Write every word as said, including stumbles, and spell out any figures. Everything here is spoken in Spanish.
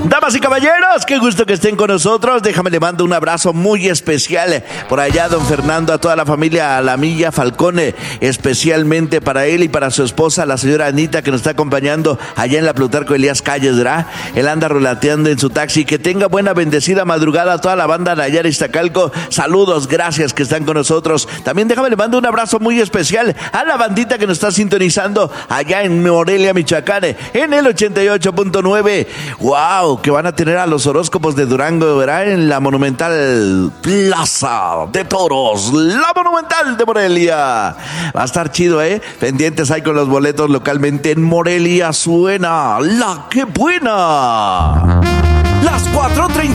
Damas y caballeros, qué gusto que estén con nosotros. Déjame le mando un abrazo muy especial por allá, don Fernando, a toda la familia Alamilla Falcone, especialmente para él y para su esposa, la señora Anita, que nos está acompañando allá en la Plutarco Elías Calles, ¿verdad? Él anda rolateando en su taxi. Que tenga buena bendecida madrugada a toda la banda de allá en Iztacalco. Saludos, gracias que están con nosotros. También déjame le mando un abrazo muy especial a la bandita que nos está sintonizando allá en Morelia, Michoacán, en el ochenta y ocho punto nueve. ¡Wow! Que van a tener a los horóscopos de Durango, ¿verdad? En la monumental Plaza de Toros, la monumental de Morelia. Va a estar chido, ¿eh? Pendientes ahí con los boletos localmente en Morelia. Suena la que buena. Las cuatro treinta